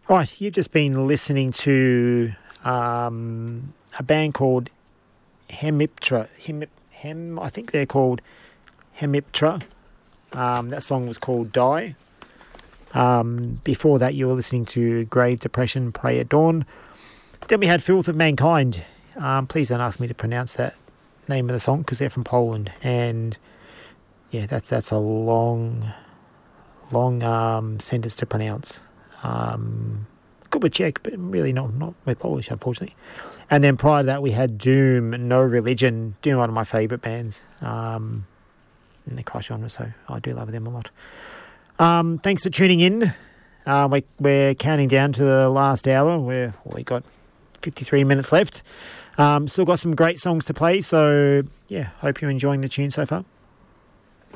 Right, you've just been listening to a band called Hemiptera. I think they're called Hemiptera. That song was called Die. Before that, you were listening to Grave Depression, Pray at Dawn. Then we had Filth of Mankind. Please don't ask me to pronounce that name of the song because they're from Poland. And yeah, that's a long sentence to pronounce. Good with Czech, but really not with Polish, unfortunately. And then prior to that, we had Doom, No Religion. Doom, one of my favourite bands in the crush genre, so I do love them a lot. Thanks for tuning in. We're counting down to the last hour. We got 53 minutes left. Still got some great songs to play, so yeah, hope you're enjoying the tune so far.